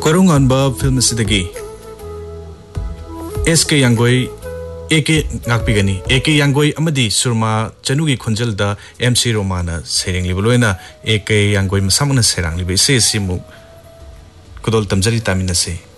कोरुंगानबा film सिदगी SK यांगोई एके नागपिगनी एके यांगोई अमदी सुरमा चनुगी खुंजलदा MC Romana सेरेंगली बलोइना एके यांगोई मसामना सेरांगली बे से सिमु कुदोल तमजरी तामिनसे